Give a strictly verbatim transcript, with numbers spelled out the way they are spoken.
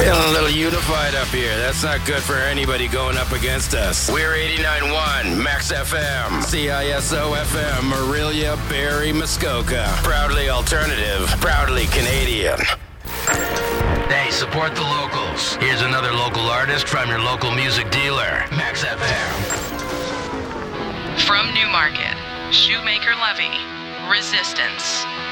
Feeling a little unified up here. That's not good for anybody going up against us. We're eighty-nine point one Max F M, C I S O F M, Morelia, Barrie, Muskoka. Proudly alternative, proudly Canadian. Hey, support the locals. Here's another local artist from your local music dealer, Max F M. From Newmarket, Shoemaker Levy, Resistance.